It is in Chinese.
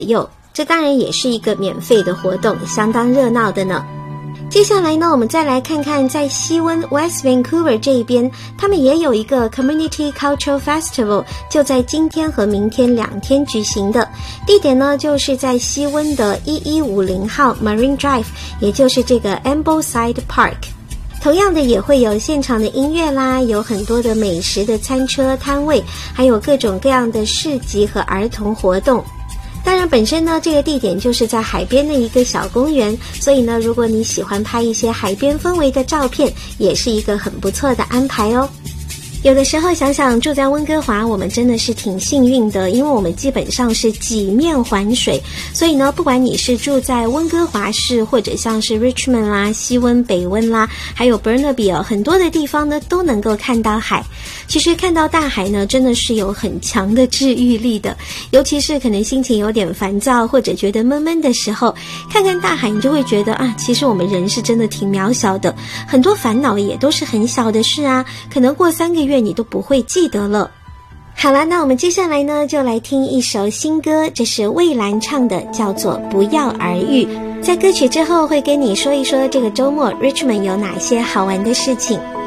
右，这当然也是一个免费的活动，相当热闹的呢。接下来呢，我们再来看看在西温 West Vancouver 这一边，他们也有一个 Community Cultural Festival， 就在今天和明天2天举行的。地点呢，就是在西温的1150号 Marine Drive， 也就是这个 Ambleside Park。同样的也会有现场的音乐啦，有很多的美食的餐车摊位，还有各种各样的市集和儿童活动。当然本身呢，这个地点就是在海边的一个小公园，所以呢，如果你喜欢拍一些海边氛围的照片，也是一个很不错的安排哦。有的时候想想住在温哥华，我们真的是挺幸运的，因为我们基本上是几面环水，所以呢，不管你是住在温哥华市，或者像是 Richmond 啦、西温、北温啦，还有 Burnaby 很多的地方呢，都能够看到海。其实看到大海呢，真的是有很强的治愈力的，尤其是可能心情有点烦躁，或者觉得闷闷的时候，看看大海，你就会觉得啊，其实我们人是真的挺渺小的，很多烦恼也都是很小的事啊，可能过3个月你都不会记得了。好了，那我们接下来呢，就来听一首新歌，这是蔚蓝唱的，叫做《不药而愈》。在歌曲之后会跟你说一说这个周末 Richmond 有哪些好玩的事情。